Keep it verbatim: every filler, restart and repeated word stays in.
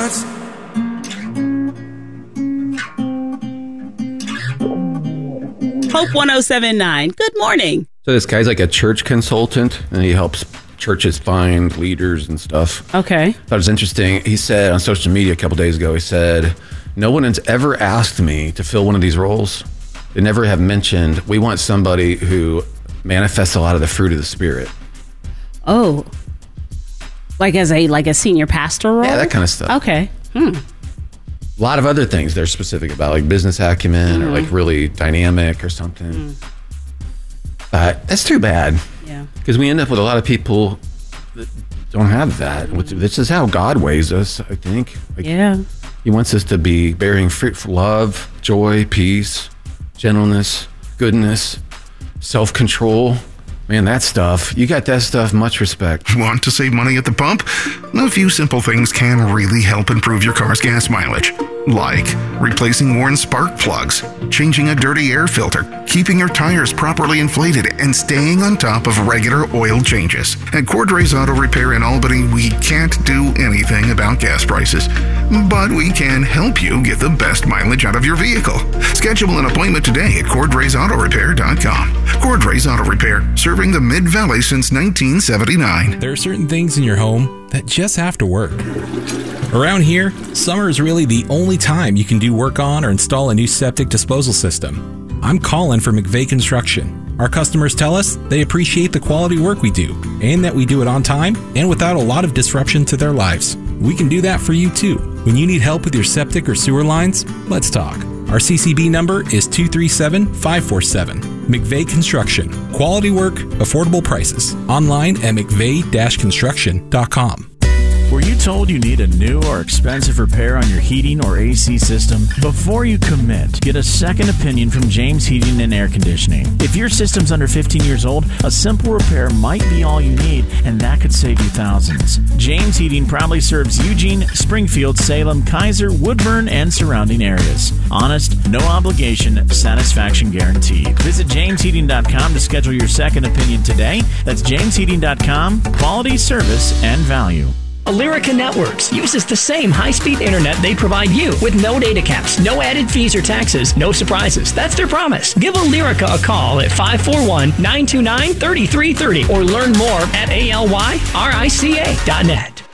nuts. Hope one oh seven point nine. Good morning. So this guy's like a church consultant, and he helps churches find leaders and stuff. Okay. That was interesting. He said on social media a couple days ago, he said, no one has ever asked me to fill one of these roles. They never have mentioned, we want somebody who manifests a lot of the fruit of the Spirit. Oh. Like as a like a senior pastor role? Yeah, that kind of stuff. Okay. Hmm. A lot of other things they're specific about, like business acumen mm-hmm. or like really dynamic or something. Mm. But that's too bad. Yeah. Because we end up with a lot of people that don't have that. This is how God weighs us, I think. Like, yeah. He wants us to be bearing fruit for love, joy, peace, gentleness, goodness, self-control. Man, that stuff, you got that stuff, much respect. Want to save money at the pump? A few simple things can really help improve your car's gas mileage. Like replacing worn spark plugs, changing a dirty air filter, keeping your tires properly inflated, and staying on top of regular oil changes. At Cordray's Auto Repair in Albany, we can't do anything about gas prices, but we can help you get the best mileage out of your vehicle. Schedule an appointment today at cordrays auto repair dot com. Cordrays Auto Repair, serving the Mid-Valley since nineteen seventy-nine. There are certain things in your home that just have to work. Around here, summer is really the only time you can do work on or install a new septic disposal system. I'm Colin for McVeigh Construction. Our customers tell us they appreciate the quality work we do and that we do it on time and without a lot of disruption to their lives. We can do that for you too. When you need help with your septic or sewer lines, let's talk. Our C C B number is two three seven, five four seven. McVeigh Construction. Quality work, affordable prices. Online at mcveigh dash construction dot com. Were you told you need a new or expensive repair on your heating or A C system? Before you commit, get a second opinion from James Heating and Air Conditioning. If your system's under fifteen years old, a simple repair might be all you need, and that could save you thousands. James Heating proudly serves Eugene, Springfield, Salem, Kaiser, Woodburn, and surrounding areas. Honest, no obligation, satisfaction guaranteed. Visit james heating dot com to schedule your second opinion today. That's james heating dot com. Quality, service, and value. Alerica Networks uses the same high-speed internet they provide you with no data caps, no added fees or taxes, no surprises. That's their promise. Give Alerica a call at five four one, nine two nine, three three three zero or learn more at A L Y R I C A dot net.